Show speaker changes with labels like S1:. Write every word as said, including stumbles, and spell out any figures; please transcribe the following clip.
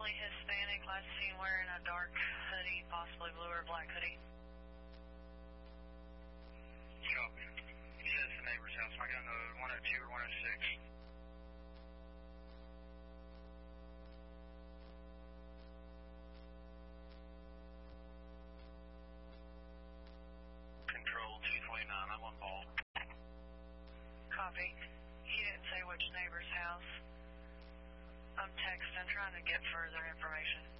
S1: Mostly Hispanic, last seen wearing a dark hoodie, possibly blue or black hoodie.
S2: Copy. He says the neighbor's house. Am I going to one oh two or one oh six? Control two twenty-nine, I'm on call.
S1: Copy. He didn't say which neighbor's house. I'm texting, trying to get further information.